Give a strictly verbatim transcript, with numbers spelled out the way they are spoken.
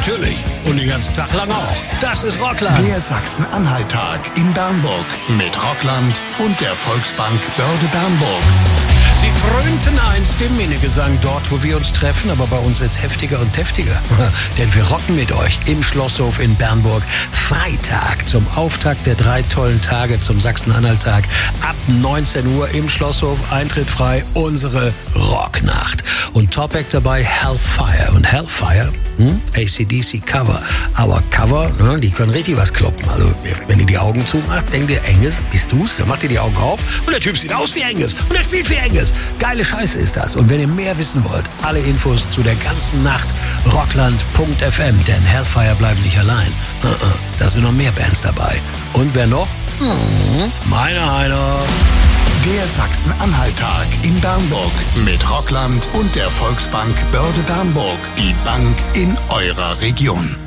Natürlich. Und den ganzen Tag lang auch. Das ist Rockland. Der Sachsen-Anhalt-Tag in Bernburg mit Rockland und der Volksbank Börde Bernburg. Sie frönten einst dem Minnegesang dort, wo wir uns treffen, aber bei uns wird's heftiger und heftiger. Denn wir rocken mit euch im Schlosshof in Bernburg. Freitag zum Auftakt der drei tollen Tage zum Sachsen-Anhalt-Tag. Ab neunzehn Uhr im Schlosshof, Eintritt frei, unsere Rocknacht. Und Top-Act dabei Hellfire. Und Hellfire, hm? A C D C Cover. Aber Cover, ne, die können richtig was kloppen. Also wenn ihr die Augen zumacht, denkt ihr, Angus, bist du's? Dann macht ihr die Augen auf und der Typ sieht aus wie Angus. Und er spielt wie Angus. Geile Scheiße ist das. Und wenn ihr mehr wissen wollt, alle Infos zu der ganzen Nacht, rockland punkt f m. Denn Hellfire bleiben nicht allein. Da sind noch mehr Bands dabei. Und wer noch? Hm, meine einer. Der Sachsen-Anhalt-Tag in Bernburg mit Rockland und der Volksbank Börde Bernburg. Die Bank in eurer Region.